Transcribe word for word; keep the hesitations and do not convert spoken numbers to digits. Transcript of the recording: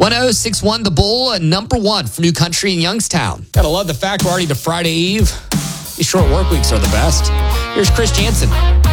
six one The Bull, uh, number one for New Country in Youngstown. Gotta love the fact we're already to Friday Eve. These short work weeks are the best. Here's Chris Jansen.